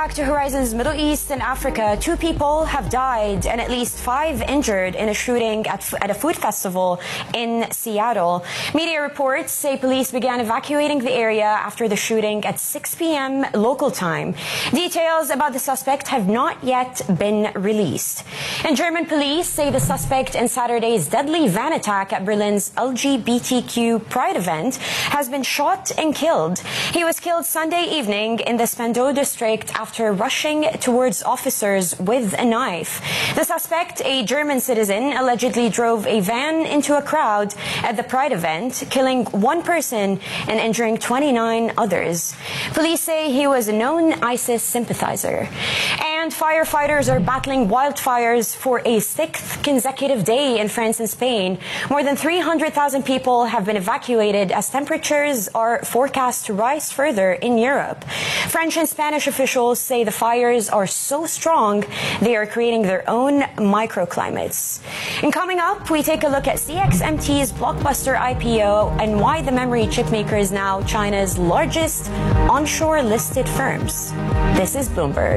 back to Horizons Middle East and Africa. 2 people have died and at least 5 injured in a shooting at a food festival in Seattle. Media reports say police began evacuating the area after the shooting at 6 p.m. local time. Details about the suspect have not yet been released. And German police say the suspect in Saturday's deadly van attack at Berlin's LGBTQ Pride event has been shot and killed. He was killed Sunday evening in the Spandau district after rushing towards officers with a knife. The suspect, a German citizen, allegedly drove a van into a crowd at the Pride event, killing 1 person and injuring 29 others. Police say he was a known ISIS sympathizer. And firefighters are battling wildfires for a 6th consecutive day in France and Spain. More than 300,000 people have been evacuated as temperatures are forecast to rise further in Europe. French and Spanish officials say the fires are so strong they are creating their own microclimates. And coming up, we take a look at CXMT's blockbuster IPO and why the memory chip maker is now China's largest onshore listed firms. This is Bloomberg.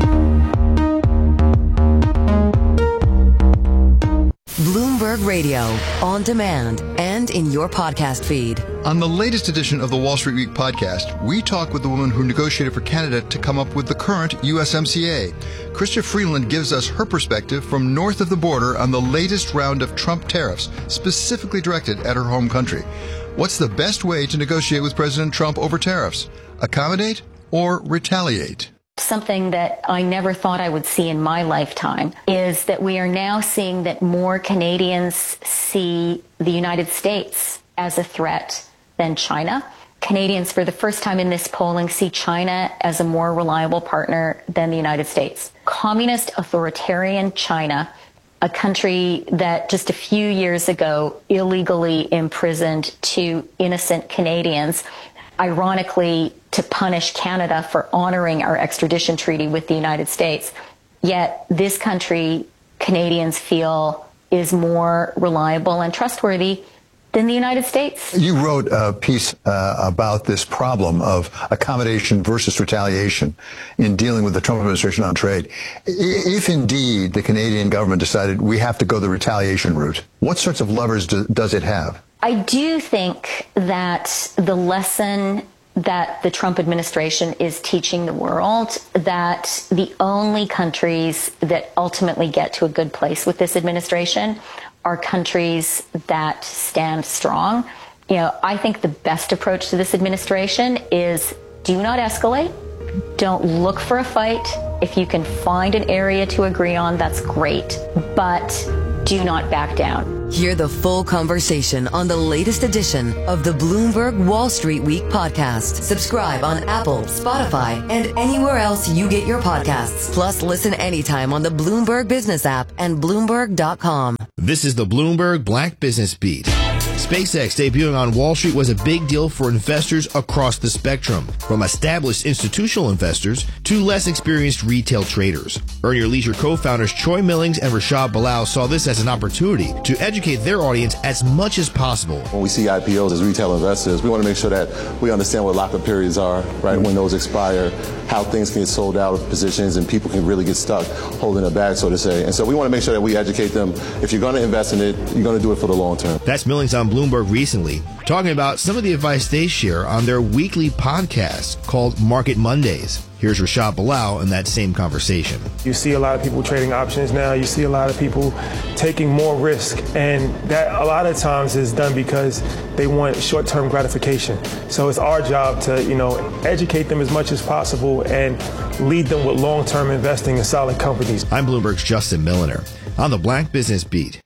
Bloomberg Radio, on demand and in your podcast feed. On the latest edition of the Wall Street Week podcast, we talk with the woman who negotiated for Canada to come up with the current USMCA. Chrystia Freeland gives us her perspective from north of the border on the latest round of Trump tariffs, specifically directed at her home country. What's the best way to negotiate with President Trump over tariffs? Accommodate or retaliate? Something that I never thought I would see in my lifetime is that we are now seeing that more Canadians see the United States as a threat than China. Canadians, for the first time in this polling, see China as a more reliable partner than the United States. Communist authoritarian China, a country that just a few years ago illegally imprisoned 2 innocent Canadians, ironically, to punish Canada for honoring our extradition treaty with the United States. Yet this country, Canadians feel, is more reliable and trustworthy than the United States. You wrote a piece about this problem of accommodation versus retaliation in dealing with the Trump administration on trade. If indeed the Canadian government decided we have to go the retaliation route, what sorts of levers does it have? I do think that the lesson that the Trump administration is teaching the world, that the only countries that ultimately get to a good place with this administration are countries that stand strong. You know, I think the best approach to this administration is do not escalate. Don't look for a fight. If you can find an area to agree on, that's great. But do not back down. Hear the full conversation on the latest edition of the Bloomberg Wall Street Week podcast. Subscribe on Apple, Spotify, and anywhere else you get your podcasts. Plus, listen anytime on the Bloomberg Business app and Bloomberg.com. This is the Bloomberg Black Business Beat. SpaceX debuting on Wall Street was a big deal for investors across the spectrum, from established institutional investors to less experienced retail traders. Earn Your Leisure co-founders Troy Millings and Rashad Bilal saw this as an opportunity to educate their audience as much as possible. When we see IPOs as retail investors, we want to make sure that we understand what lockup periods are, right, when those expire, how things can get sold out of positions, and people can really get stuck holding a bag, so to say. And so we want to make sure that we educate them. If you're going to invest in it, you're going to do it for the long term. That's Millings on Bloomberg recently, talking about some of the advice they share on their weekly podcast called Market Mondays. Here's Rashad Bilal in that same conversation. You see a lot of people trading options now. You see a lot of people taking more risk. And that a lot of times is done because they want short-term gratification. So it's our job to, educate them as much as possible and lead them with long-term investing in solid companies. I'm Bloomberg's Justin Milliner on the Black Business Beat.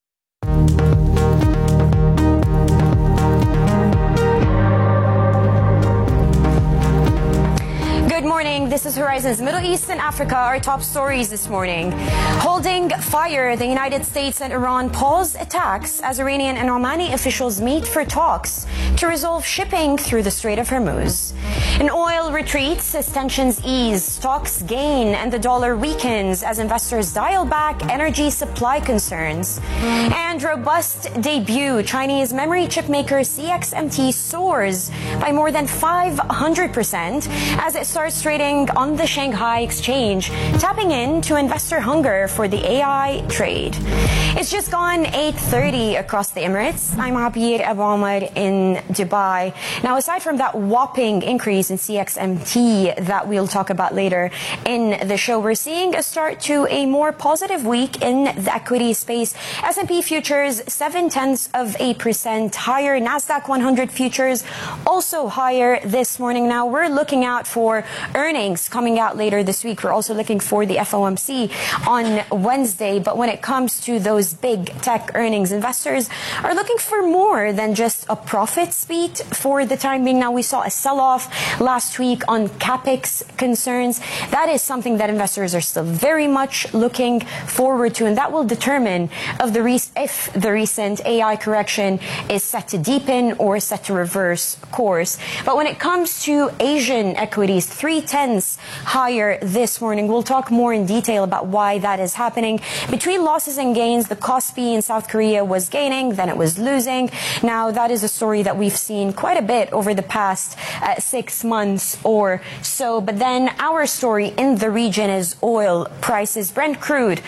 This is Horizons Middle East and Africa, our top stories this morning. Holding fire, the United States and Iran pause attacks as Iranian and Omani officials meet for talks to resolve shipping through the Strait of Hormuz. And oil retreats as tensions ease, stocks gain, and the dollar weakens as investors dial back energy supply concerns. And robust debut, Chinese memory chip maker CXMT soars by more than 500% as it starts trading on the Shanghai Exchange, tapping into investor hunger for the AI trade. It's just gone 8:30 across the Emirates. I'm Abir Abu Omar in Dubai. Now, aside from that whopping increase in CXMT that we'll talk about later in the show, we're seeing a start to a more positive week in the equity space. S&P futures 0.7% higher. NASDAQ 100 futures also higher this morning. Now, we're looking out for earnings coming out later this week. We're also looking for the FOMC on Wednesday. But when it comes to those big tech earnings, investors are looking for more than just a profit beat for the time being. Now, we saw a sell-off last week on capex concerns. That is something that investors are still very much looking forward to, and that will determine if the recent AI correction is set to deepen or set to reverse course. But when it comes to Asian equities, 0.3 higher this morning. We'll talk more in detail about why that is happening. Between losses and gains, the Kospi in South Korea was gaining, then it was losing. Now, that is a story that we've seen quite a bit over the past 6 months or so. But then our story in the region is oil prices. Brent crude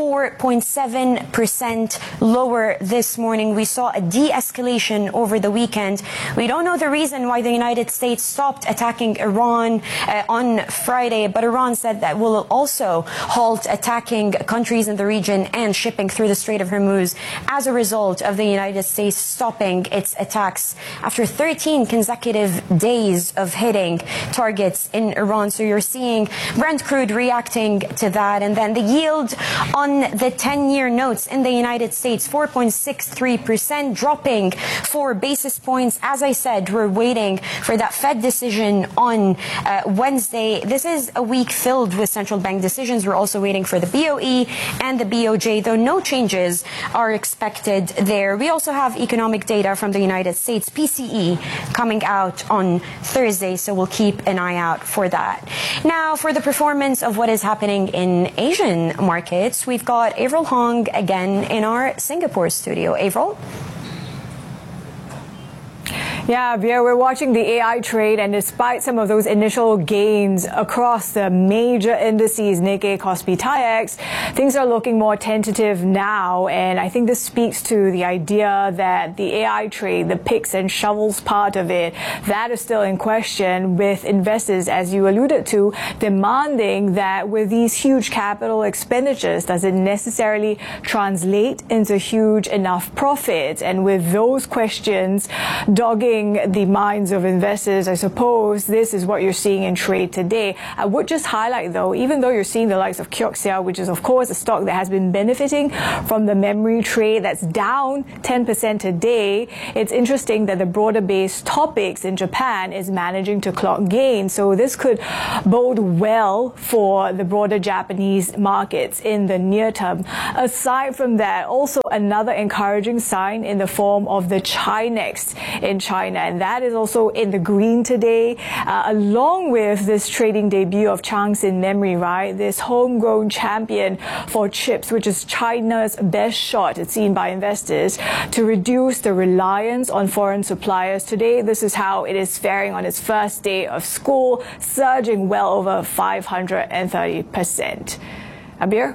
4.7% lower this morning. We saw a de-escalation over the weekend. We don't know the reason why the United States stopped attacking Iran on Friday, but Iran said that will also halt attacking countries in the region and shipping through the Strait of Hormuz as a result of the United States stopping its attacks after 13 consecutive days of hitting targets in Iran. So you're seeing Brent crude reacting to that. And then the yield on the 10-year notes in the United States, 4.63%, dropping 4 basis points. As I said, we're waiting for that Fed decision on Wednesday. This is a week filled with central bank decisions. We're also waiting for the BOE and the BOJ, though no changes are expected there. We also have economic data from the United States, PCE, coming out on Thursday, so we'll keep an eye out for that. Now, for the performance of what is happening in Asian markets, we've got Avril Hong again in our Singapore studio. Avril? Yeah, we're watching the AI trade, and despite some of those initial gains across the major indices, Nikkei, Kospi, TAIEX, things are looking more tentative now. And I think this speaks to the idea that the AI trade, the picks and shovels part of it, that is still in question, with investors, as you alluded to, demanding that with these huge capital expenditures, does it necessarily translate into huge enough profits? And with those questions dogging the minds of investors, I suppose this is what you're seeing in trade today. I would just highlight, though, even though you're seeing the likes of Kioxia, which is, of course, a stock that has been benefiting from the memory trade that's down 10% today, it's interesting that the broader-based topics in Japan is managing to clock gains. So this could bode well for the broader Japanese markets in the near term. Aside from that, also another encouraging sign in the form of the Chinex in China, and that is also in the green today, along with this trading debut of Changxin Memory, right? This homegrown champion for chips, which is China's best shot, it's seen by investors, to reduce the reliance on foreign suppliers. Today, this is how it is faring on its first day of school, surging well over 530%. Abir?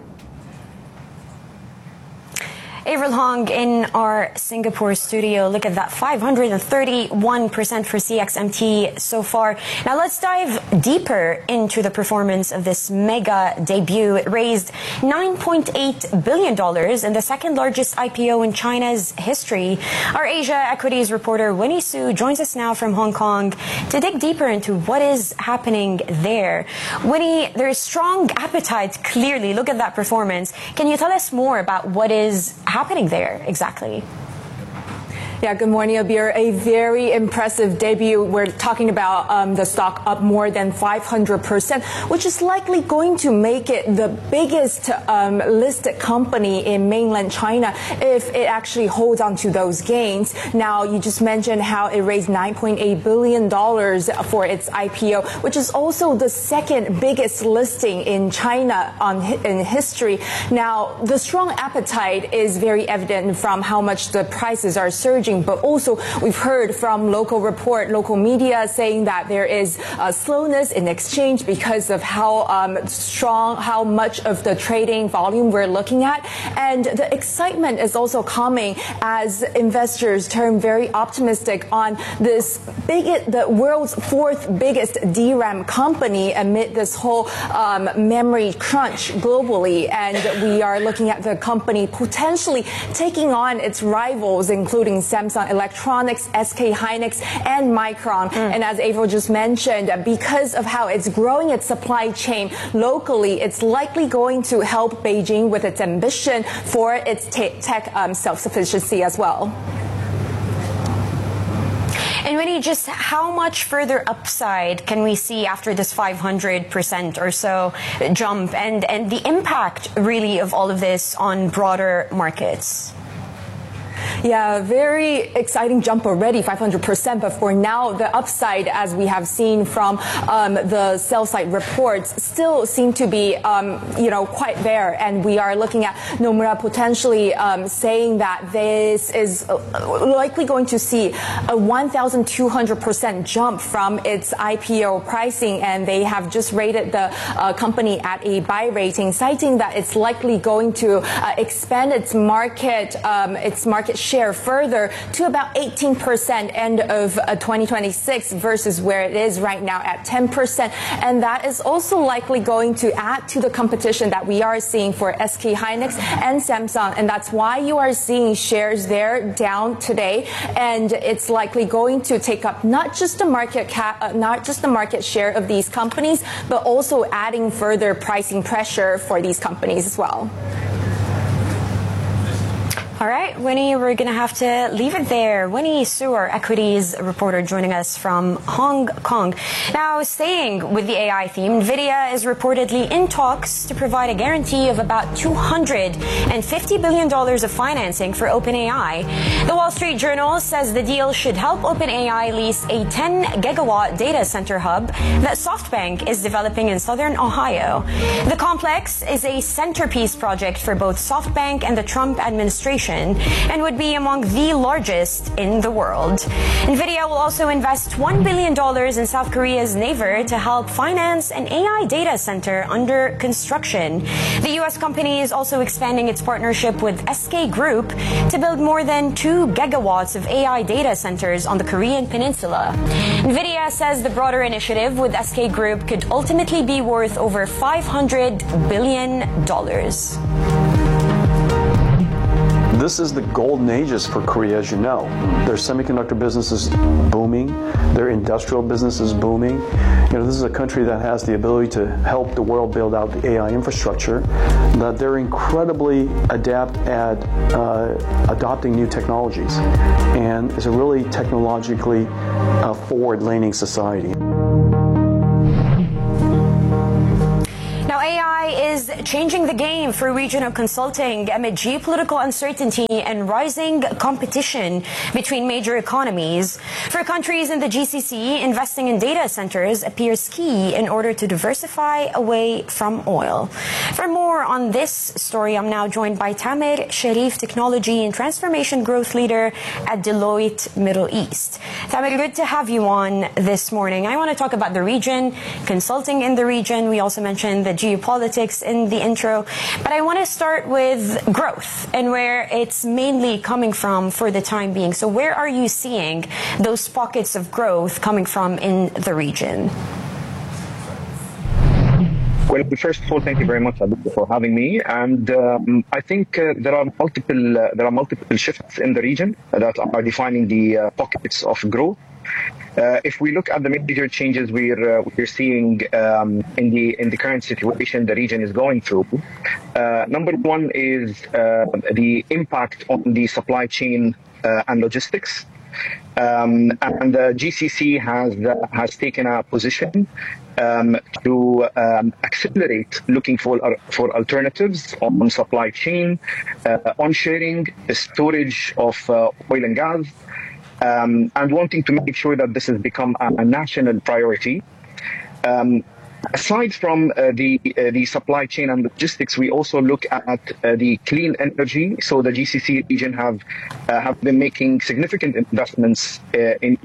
Avril Hong in our Singapore studio. Look at that, 531% for CXMT so far. Now let's dive deeper into the performance of this mega debut. It raised $9.8 billion in the second largest IPO in China's history. Our Asia equities reporter Winnie Su joins us now from Hong Kong to dig deeper into what is happening there. Winnie, there is strong appetite, clearly. Look at that performance. Can you tell us more about what is happening there exactly? Yeah, good morning, Abir. A very impressive debut. We're talking about the stock up more than 500%, which is likely going to make it the biggest listed company in mainland China if it actually holds on to those gains. Now, you just mentioned how it raised $9.8 billion for its IPO, which is also the second biggest listing in China in history. Now, the strong appetite is very evident from how much the prices are surging. But also, we've heard from local media saying that there is slowness in exchange because of how much of the trading volume we're looking at. And the excitement is also coming as investors turn very optimistic on the world's fourth biggest DRAM company amid this whole memory crunch globally. And we are looking at the company potentially taking on its rivals, including Samsung Electronics, SK Hynix, and Micron. And as Avril just mentioned, because of how it's growing its supply chain locally, it's likely going to help Beijing with its ambition for its tech self-sufficiency as well. And Winnie, just how much further upside can we see after this 500% or so jump, and the impact really of all of this on broader markets? Yeah, very exciting jump already, 500%. But for now, the upside, as we have seen from the sell-side reports, still seem to be, quite there. And we are looking at Nomura potentially saying that this is likely going to see a 1,200% jump from its IPO pricing. And they have just rated the company at a buy rating, citing that it's likely going to expand its market share further to about 18% end of 2026 versus where it is right now at 10%. And that is also likely going to add to the competition that we are seeing for SK Hynix and Samsung. And that's why you are seeing shares there down today. And it's likely going to take up not just the market share of these companies, but also adding further pricing pressure for these companies as well. All right, Winnie, we're going to have to leave it there. Winnie Su, our equities reporter, joining us from Hong Kong. Now, staying with the AI theme, NVIDIA is reportedly in talks to provide a guarantee of about $250 billion of financing for OpenAI. The Wall Street Journal says the deal should help OpenAI lease a 10-gigawatt data center hub that SoftBank is developing in southern Ohio. The complex is a centerpiece project for both SoftBank and the Trump administration, and would be among the largest in the world. NVIDIA will also invest $1 billion in South Korea's Naver to help finance an AI data center under construction. The U.S. company is also expanding its partnership with SK Group to build more than 2 gigawatts of AI data centers on the Korean peninsula. NVIDIA says the broader initiative with SK Group could ultimately be worth over $500 billion. This is the golden ages for Korea, as you know. Their semiconductor business is booming. Their industrial business is booming. This is a country that has the ability to help the world build out the AI infrastructure. That they're incredibly adept at adopting new technologies, and it's a really technologically forward-leaning society. Now, AI is changing the game for regional consulting amid geopolitical uncertainty and rising competition between major economies. For countries in the GCC, investing in data centers appears key in order to diversify away from oil. For more on this story, I'm now joined by Tamer Sharif, Technology and Transformation Growth Leader at Deloitte Middle East. Tamer, good to have you on this morning. I want to talk about the region, consulting in the region. We also mentioned the geopolitics in the intro, but I want to start with growth and where it's mainly coming from for the time being. So where are you seeing those pockets of growth coming from in the region? Well, first of all, thank you very much for having me. And I think there are multiple shifts in the region that are defining the pockets of growth. If we look at the major changes we're seeing in the current situation the region is going through, number one is the impact on the supply chain and logistics. And the GCC has taken a position to accelerate looking for alternatives on supply chain, on sharing, storage of oil and gas, and wanting to make sure that this has become a national priority. Aside from the supply chain and logistics, we also look at the clean energy. So the GCC region have been making significant investments in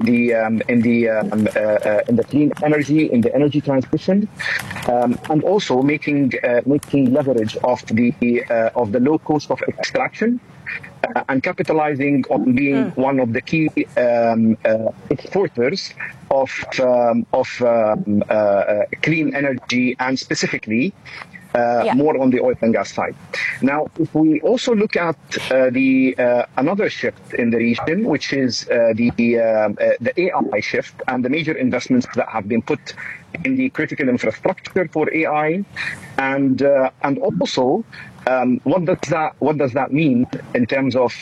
the clean energy, in the energy transition, and also making leverage of the low cost of extraction. And capitalizing on being one of the key exporters of clean energy, and specifically more on the oil and gas side. Now, if we also look at another shift in the region, which is the AI shift and the major investments that have been put in the critical infrastructure for AI, and also what does that mean in terms of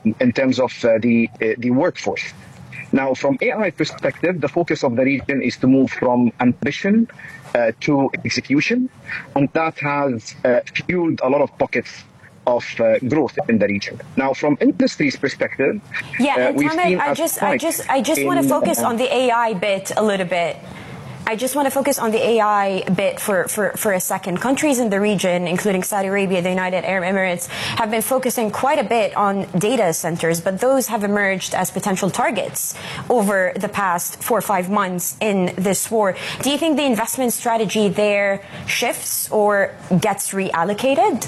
the workforce? Now, from AI perspective, the focus of the region is to move from ambition to execution, and that has fueled a lot of pockets of growth in the region. Now, from industry's perspective, we've seen I just want to focus on the AI bit a little bit. I just want to focus on the AI bit for a second. Countries in the region, including Saudi Arabia, the United Arab Emirates, have been focusing quite a bit on data centers, but those have emerged as potential targets over the past 4 or 5 months in this war. Do you think the investment strategy there shifts or gets reallocated?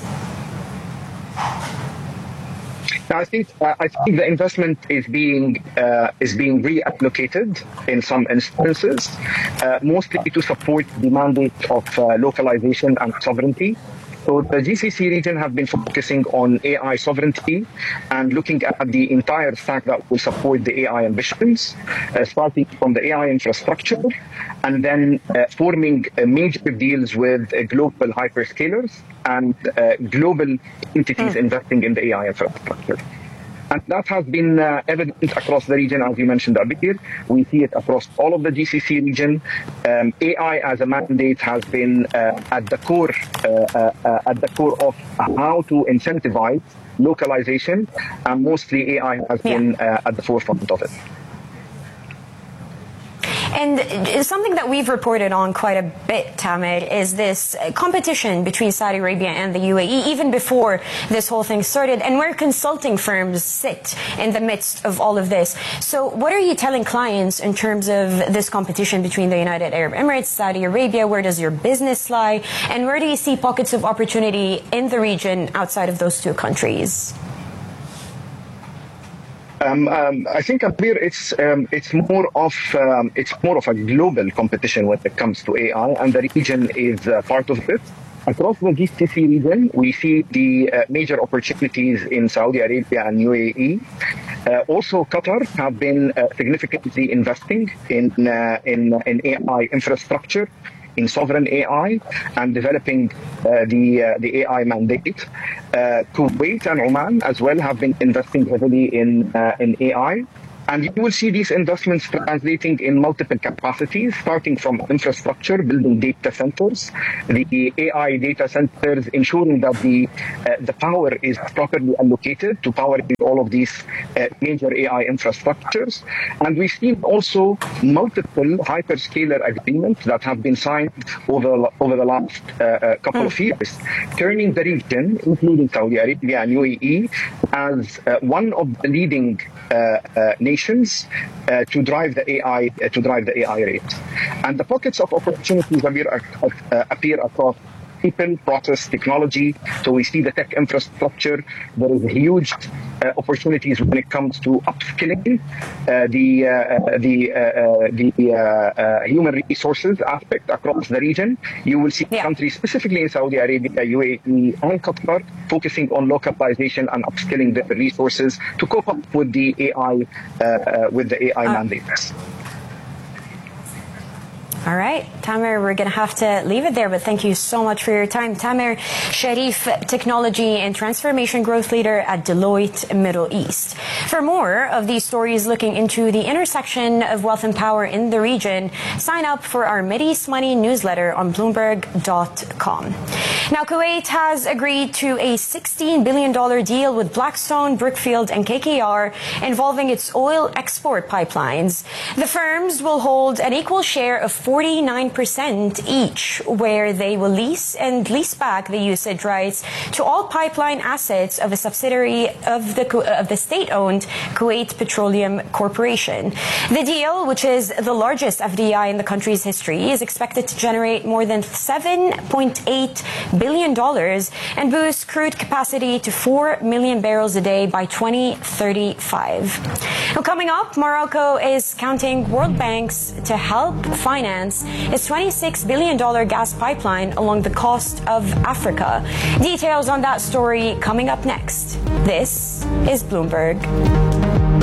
I think the investment is being reallocated in some instances, mostly to support the mandate of localization and sovereignty. So the GCC region have been focusing on AI sovereignty and looking at the entire stack that will support the AI ambitions, starting from the AI infrastructure, and then forming major deals with global hyperscalers and global entities investing in the AI infrastructure. And that has been evident across the region, as you mentioned, Abir. We see it across all of the GCC region. AI as a mandate has been at the core of how to incentivize localization, and mostly AI has been at the forefront of it. And something that we've reported on quite a bit, Tamer, is this competition between Saudi Arabia and the UAE, even before this whole thing started, and where consulting firms sit in the midst of all of this. So what are you telling clients in terms of this competition between the United Arab Emirates, Saudi Arabia? Where does your business lie? And where do you see pockets of opportunity in the region outside of those two countries? I think, Abir, it's more of a global competition when it comes to AI, and the region is part of it. Across the GCC region, we see the major opportunities in Saudi Arabia and UAE. Also, Qatar have been significantly investing in AI infrastructure, in sovereign AI, and developing the AI mandate. Kuwait and Oman as well have been investing heavily in AI. And you will see these investments translating in multiple capacities, starting from infrastructure, building data centers, the AI data centers, ensuring that the power is properly allocated to power all of these major AI infrastructures. And we've seen also multiple hyperscaler agreements that have been signed over the last couple of years, turning the region, including Saudi Arabia and UAE, as one of the leading nations to drive the AI rate. And the pockets of opportunities appear across people, process, technology. So we see the tech infrastructure. There is huge opportunities when it comes to upskilling the human resources aspect across the region. You will see countries, specifically in Saudi Arabia, UAE, and Qatar, focusing on localization and upskilling the resources to cope up with the AI mandates. All right, Tamer, we're going to have to leave it there, but thank you so much for your time. Tamer Sharif, Technology and Transformation Growth Leader at Deloitte Middle East. For more of these stories looking into the intersection of wealth and power in the region, sign up for our Mideast Money newsletter on Bloomberg.com. Now, Kuwait has agreed to a $16 billion deal with Blackstone, Brookfield, and KKR involving its oil export pipelines. The firms will hold an equal share of 49% each, where they will lease and lease back the usage rights to all pipeline assets of a subsidiary of the state-owned Kuwait Petroleum Corporation. The deal, which is the largest FDI in the country's history, is expected to generate more than $7.8 billion and boost crude capacity to 4 million barrels a day by 2035. Now, coming up, Morocco is counting World Banks to help finance its $26 billion gas pipeline along the coast of Africa. Details on that story coming up next. This is Bloomberg.